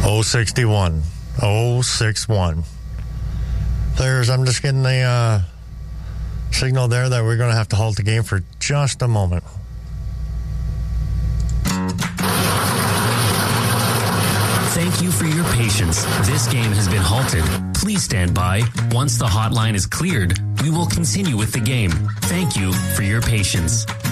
061. 061. Players, I'm just getting the signal there that we're going to have to halt the game for just a moment. Thank you for your patience. This game has been halted. Please stand by. Once the hotline is cleared, we will continue with the game. Thank you for your patience.